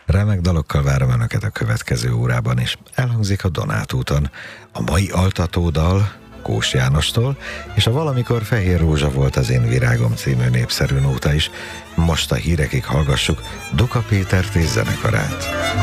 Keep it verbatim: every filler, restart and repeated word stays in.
Remek dalokkal várom Önöket a következő órában, és elhangzik a Donát úton. A mai altatódal Kós Jánostól, és a Valamikor fehér rózsa volt az én virágom című népszerű nóta is. Most a hírekig hallgassuk Doka Pétert és zenekarát.